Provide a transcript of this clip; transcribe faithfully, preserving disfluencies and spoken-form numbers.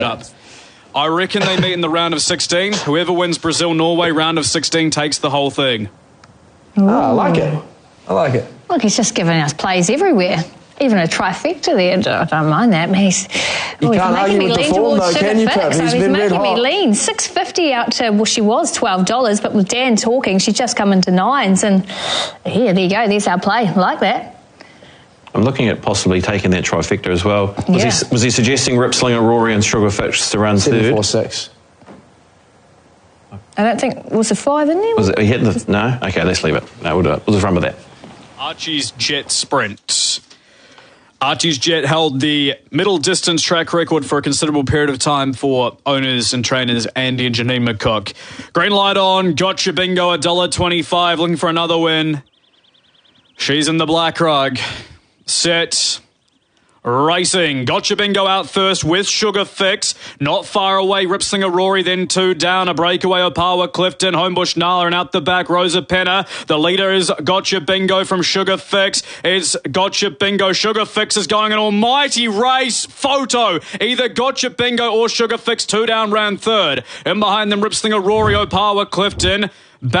up. I reckon they meet in the round of sixteen. Whoever wins Brazil-Norway, round of sixteen takes the whole thing. Oh, I like it. I like it. Look, he's just giving us plays everywhere. Even a trifecta there. I don't mind that. He's, you oh, can't argue with the form, though, can you, Trav? So he's he's been making red hot. me lean. six fifty out to, well, she was twelve dollars, but with Dan talking, she's just come into nines. And yeah, there you go. There's our play. I like that. I'm looking at possibly taking that trifecta as well. Was, Yeah. he, was he suggesting Ripslinger, Rory and Sugar Fix to run Seven, third? four, six. I don't think, was the five in there? Was it, he hit the, no? Okay, let's leave it. No, we'll do it. We'll just run with that. Archie's Jet Sprint. Archie's Jet held the middle distance track record for a considerable period of time for owners and trainers Andy and Janine McCook. Green light on, gotcha bingo, one dollar twenty-five, looking for another win. She's in the black rug. Set. Racing. Gotcha Bingo out first with Sugar Fix. Not far away. Ripslinger Rory, then two down. A breakaway Opawa Clifton. Homebush Nala and out the back Rosa Penna. The leader is Gotcha Bingo from Sugar Fix. It's Gotcha Bingo. Sugar Fix is going an almighty race. Photo. Either Gotcha Bingo or Sugar Fix. Two down, ran third. In behind them Ripslinger Rory, Opawa Clifton.